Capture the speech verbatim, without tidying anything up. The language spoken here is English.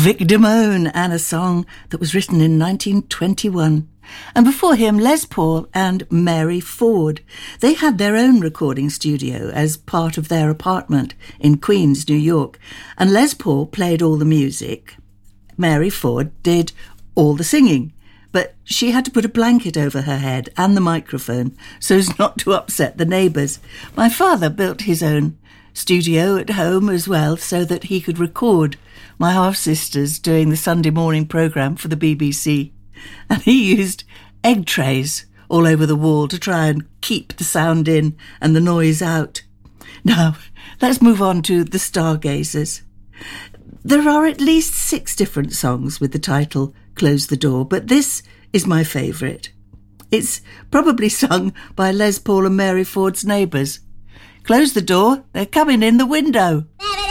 Vic Damone, and a song that was written in nineteen twenty-one. And before him, Les Paul and Mary Ford. They had their own recording studio as part of their apartment in Queens, New York. And Les Paul played all the music. Mary Ford did all the singing. But she had to put a blanket over her head and the microphone so as not to upset the neighbours. My father built his own studio at home as well so that he could record my half-sisters doing the Sunday morning programme for the B B C. And he used egg trays all over the wall to try and keep the sound in and the noise out. Now, let's move on to The Stargazers. There are at least six different songs with the title Close the Door, but this is my favourite. It's probably sung by Les Paul and Mary Ford's neighbours. Close the door, they're coming in the window.